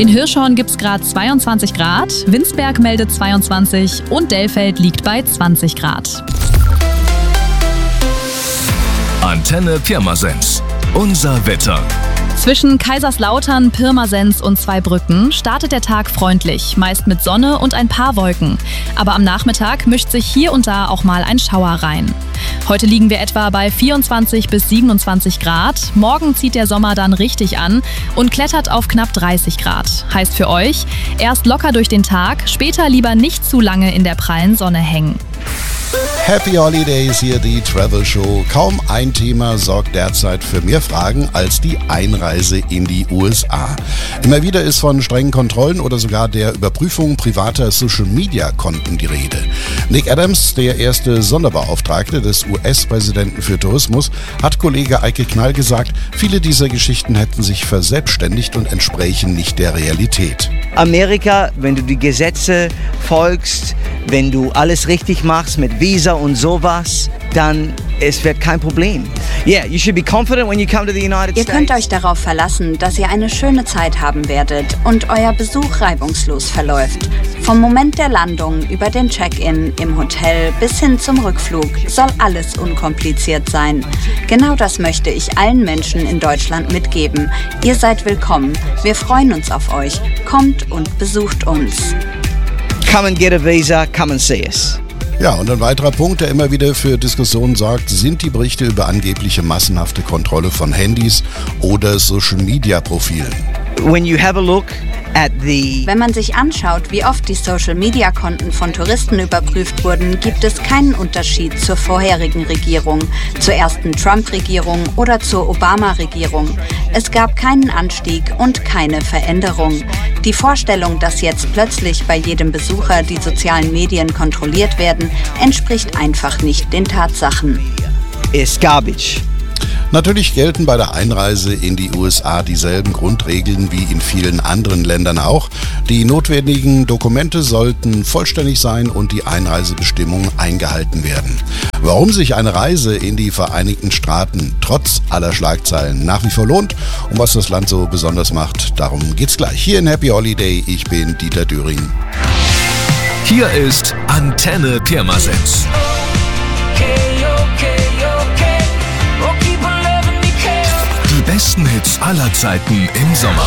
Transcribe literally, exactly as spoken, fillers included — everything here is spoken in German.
In Hirschhorn gibt es gerade zweiundzwanzig Grad, Winsberg meldet zweiundzwanzig und Dellfeld liegt bei zwanzig Grad. Antenne Pirmasens. Unser Wetter. Zwischen Kaiserslautern, Pirmasens und Zweibrücken startet der Tag freundlich, meist mit Sonne und ein paar Wolken. Aber am Nachmittag mischt sich hier und da auch mal ein Schauer rein. Heute liegen wir etwa bei vierundzwanzig bis siebenundzwanzig Grad. Morgen zieht der Sommer dann richtig an und klettert auf knapp dreißig Grad. Heißt für euch, erst locker durch den Tag, später lieber nicht zu lange in der prallen Sonne hängen. Happy Holidays, hier die Travel Show. Kaum ein Thema sorgt derzeit für mehr Fragen als die Einreise in die U S A. Immer wieder ist von strengen Kontrollen oder sogar der Überprüfung privater Social-Media-Konten die Rede. Nick Adams, der erste Sonderbeauftragte des U S-Präsidenten für Tourismus, hat Kollege Eike Knall gesagt, viele dieser Geschichten hätten sich verselbstständigt und entsprächen nicht der Realität. Amerika, wenn du die Gesetze folgst, wenn du alles richtig machst mit Visa und sowas, dann es wird kein Problem. Yeah, you should be confident when you come to the United Ihr States. könnt euch darauf verlassen, dass ihr eine schöne Zeit haben werdet und euer Besuch reibungslos verläuft. Vom Moment der Landung über den Check-in im Hotel bis hin zum Rückflug soll alles unkompliziert sein. Genau das möchte ich allen Menschen in Deutschland mitgeben. Ihr seid willkommen. Wir freuen uns auf euch. Kommt und besucht uns. Come and get a visa, come and see us. Ja, und ein weiterer Punkt, der immer wieder für Diskussionen sorgt, sind die Berichte über angebliche massenhafte Kontrolle von Handys oder Social-Media-Profilen. When you have a look at the Wenn man sich anschaut, wie oft die Social-Media-Konten von Touristen überprüft wurden, gibt es keinen Unterschied zur vorherigen Regierung, zur ersten Trump-Regierung oder zur Obama-Regierung. Es gab keinen Anstieg und keine Veränderung. Die Vorstellung, dass jetzt plötzlich bei jedem Besucher die sozialen Medien kontrolliert werden, entspricht einfach nicht den Tatsachen. is garbage. Natürlich gelten bei der Einreise in die U S A dieselben Grundregeln wie in vielen anderen Ländern auch. Die notwendigen Dokumente sollten vollständig sein und die Einreisebestimmungen eingehalten werden. Warum sich eine Reise in die Vereinigten Staaten trotz aller Schlagzeilen nach wie vor lohnt und was das Land so besonders macht, darum geht's gleich. Hier in Happy Holiday, ich bin Dieter Döring. Hier ist Antenne Pirmasens. Die besten Hits aller Zeiten im Sommer.